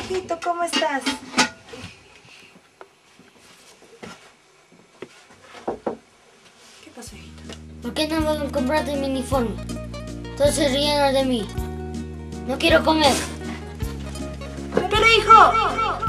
hijito, ¿cómo estás? ¿Qué pasó, hijito? ¿Por qué no me compraste mi uniforme? Todos se rieron de mí. No quiero comer. Pero hijo,